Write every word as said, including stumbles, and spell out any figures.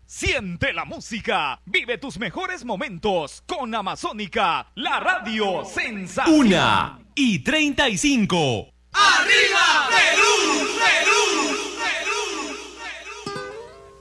Siente la música, vive tus mejores momentos con Amazónica, la radio sensación. Una y treinta y cinco.